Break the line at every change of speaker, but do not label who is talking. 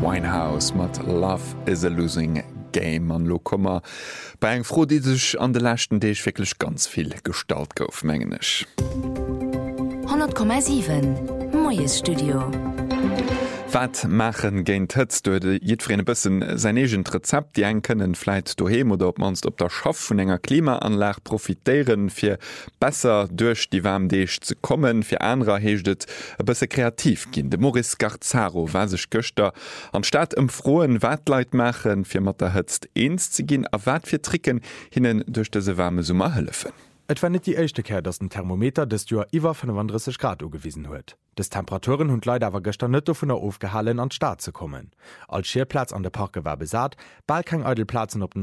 Winehouse mat Love is a Losing Game an Lokommer bei eng froh, die sech an de lächten Deeg wirklich ganz viel Gestalt gouf menggeneg.
100,7 Moes Studio.
Wat machen géint hëtzt de jietfrene bëssen se egent Rezept, die eng kënnen fleit doheem oder op manst op der Schaff vun enger Klimaanlag profitéieren fir besser duerch die Warmdeeg ze kommen, fir anrer heeschtet e bësse kreativ ginn. De Maurice Garzaro war sech Göchter anstatt froen Watleit machen, fir mat der hëtzt eens ze ginn, a wat fir Tricken hinnen duerch dese warme Summer hëllefen.
Et war net die echte Kehr, dass ein Thermometer des Joer iwwer 35 Grad ugewiesen huet. Des Temperaturen hunn leider awer gestern net vun der aufgehalen an Start zu kommen. Als Schierplatz an der Parke war besat, bald kein Eidelplatzen op den